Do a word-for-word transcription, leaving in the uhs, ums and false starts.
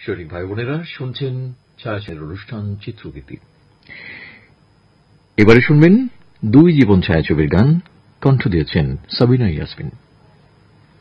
শরীর ভাই বোনেরা, শুনছেন ছায়াছবির অনুষ্ঠান চিত্রগীতি। এবারে শুনবেন দুই জীবন ছায়াছবির গান, কণ্ঠ দিয়েছেন সাবিনা ইয়াসমিন।